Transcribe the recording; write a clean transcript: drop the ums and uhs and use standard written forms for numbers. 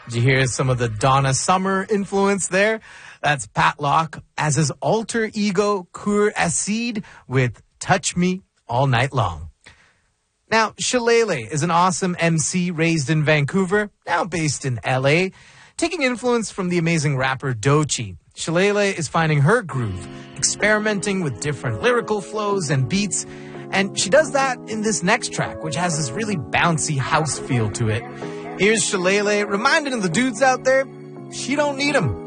Did you hear some of the Donna Summer influence there? That's Pat Locke as his alter ego, Cour Acide, with Touch Me All Night Long. Now, Shillelagh is an awesome MC raised in Vancouver, now based in LA. Taking influence from the amazing rapper Doechii, Shillelagh is finding her groove, experimenting with different lyrical flows and beats, and she does that in this next track, which has this really bouncy house feel to it. Here's Shillelagh reminding the dudes out there, she don't need 'em.